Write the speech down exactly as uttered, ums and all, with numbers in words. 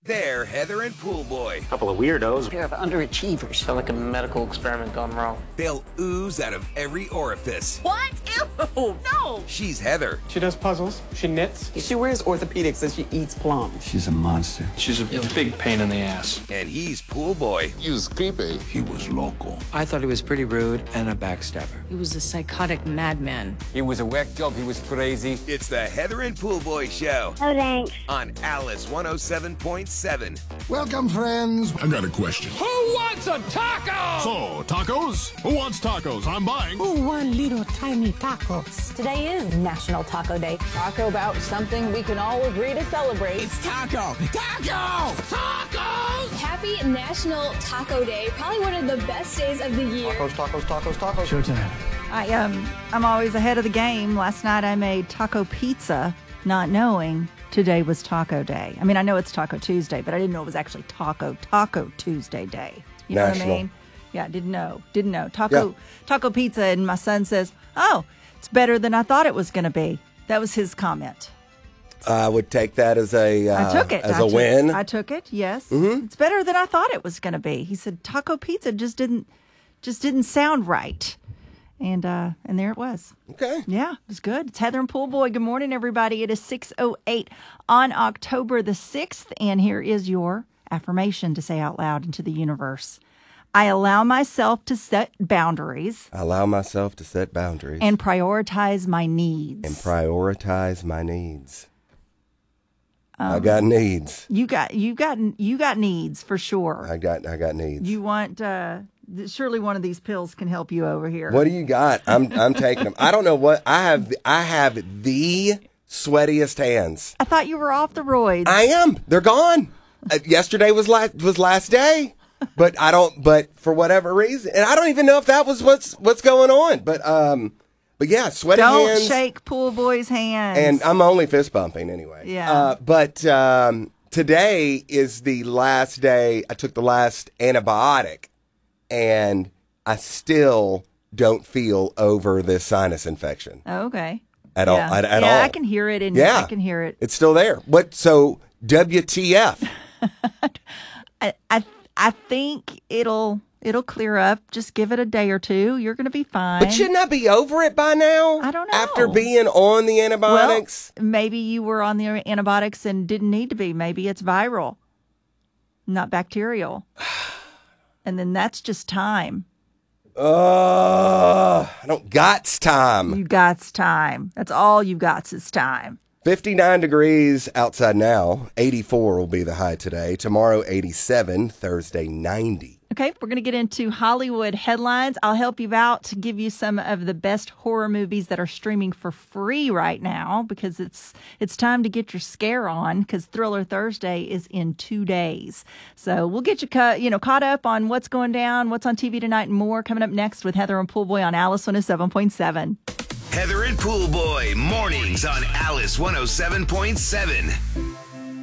They're Heather and Pool Boy. Couple of weirdos. A pair of underachievers. Sound like a medical experiment gone wrong. They'll ooze out of every orifice. What? Ew, no. She's Heather. She does puzzles. She knits. She wears orthopedics and she eats plums. She's a monster. She's a big pain in the ass. And he's Pool Boy. He was creepy. He was local. I thought he was pretty rude and a backstabber. He was a psychotic madman. He was a whack job. He was crazy. It's the Heather and Pool Boy Show. Oh, thanks. On Alice one oh seven point seven. Welcome, friends. I got a question. Who wants a taco? So, tacos? Who wants tacos? I'm buying. Who want little tiny tacos? Today is National Taco Day. Taco about something we can all agree to celebrate. It's taco! Taco! Tacos! Happy National Taco Day. Probably one of the best days of the year. Tacos, tacos, tacos, tacos. Showtime. I, um, I'm always ahead of the game. Last night I made taco pizza, not knowing today was Taco Day. I mean, I know it's Taco Tuesday, but I didn't know it was actually Taco Taco Tuesday Day. You know National. what I mean? Yeah, didn't know. Didn't know. Taco, yeah. Taco pizza, and my son says, oh, it's better than I thought it was going to be. That was his comment. I would take that as a uh, I took it as I a took, win. I took it. Yes, mm-hmm. It's better than I thought it was going to be. He said taco pizza just didn't just didn't sound right, and uh, and there it was. Okay, yeah, it was good. It's Heather and Pool Boy. Good morning, everybody. It is six oh eight on October the sixth, and here is your affirmation to say out loud into the universe. I allow myself to set boundaries. I allow myself to set boundaries. And prioritize my needs. And prioritize my needs. Um, I got needs. You got you got you got needs for sure. I got I got needs. You want uh, surely one of these pills can help you over here. What do you got? I'm I'm taking them. I don't know what I have. I have the sweatiest hands. I thought you were off the roids. I am. They're gone. Uh, yesterday was last was last day. But I don't, but for whatever reason, and I don't even know if that was what's what's going on. But um, but yeah, sweaty don't hands. Don't shake Pool Boy's hands. And I'm only fist bumping anyway. Yeah. Uh, but um, today is the last day. I took the last antibiotic, and I still don't feel over this sinus infection. Oh, okay. At yeah. all. At, at yeah, all. I can hear it, and yeah. I can hear it. It's still there. What? So W T F? I. I I think it'll it'll clear up. Just give it a day or two. You're going to be fine. But shouldn't I be over it by now? I don't know. After being on the antibiotics? Well, maybe you were on the antibiotics and didn't need to be. Maybe it's viral, not bacterial. And then that's just time. Uh, I don't got's time. You got's time. That's all you got's is time. fifty-nine degrees outside now. eighty-four will be the high today. Tomorrow, eighty-seven. Thursday, ninety. Okay, we're going to get into Hollywood headlines. I'll help you out to give you some of the best horror movies that are streaming for free right now because it's it's time to get your scare on because Thriller Thursday is in two days. So we'll get you, ca- you know, caught up on what's going down, what's on T V tonight, and more coming up next with Heather and Pool Boy on Alice one oh seven point seven. Heather and Pool Boy, mornings on Alice one oh seven point seven.